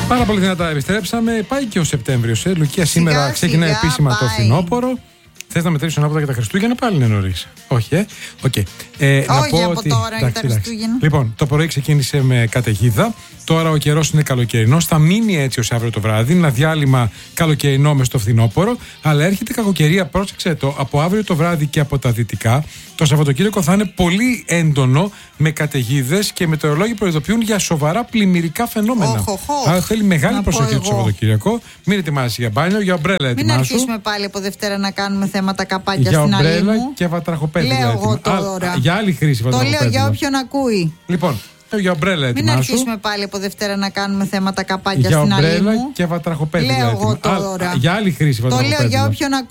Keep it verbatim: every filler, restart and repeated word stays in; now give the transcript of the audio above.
Πάρα πολύ δυνατά επιστρέψαμε. Πάει και ο Σεπτέμβριος. Ε. Λουκία, σήμερα σιγά, ξεκινάει σιγά, επίσημα πάει. Το φθινόπωρο. Θες να μετρήσεις ανάποδα για τα Χριστούγεννα, πάλι είναι νωρίς. Όχι, ε. Okay. ε Όχι να πω από ότι... τώρα για τα Χριστούγεννα. Λοιπόν, το πρωί ξεκίνησε με καταιγίδα. Τώρα ο καιρός είναι καλοκαιρινός. Θα μείνει έτσι ως αύριο το βράδυ. Είναι ένα διάλειμμα καλοκαιρινό μες στο φθινόπωρο. Αλλά έρχεται κακοκαιρία, πρόσεξε το, από αύριο το βράδυ και από τα δυτικά. Το Σαββατοκύριακο θα είναι πολύ έντονο με καταιγίδες και μετεωρολόγοι προειδοποιούν για σοβαρά πλημμυρικά φαινόμενα. Oh, oh, oh. Άρα θέλει μεγάλη προσοχή το Σαββατοκύριακο. Μην ετοιμάσαι για μπάνιο, για ομπρέλα ετοιμάσου. Μην αρχίσουμε πάλι από Δευτέρα να κάνουμε θέματα καπάκια για στην Αλήμου. Για ομπρέλα και βατραχοπέδια. Λέω εγώ τώρα. Α, για άλλη χρήση βατραχοπέδια. Το λέω για όποιον ακούει. Λοιπόν, για ομπρέλα ετοιμάσου. Μην αρχίσουμε πάλι από Δευτέρα να κάνουμε θέματα καπάκια για στην Αλήμου. Για ομπρέλα και βατραχοπέδια. Λέω εγώ τώρα. Α, για άλλη χρήση βατραχοπέδια. Το λέω για όποιον ακούει.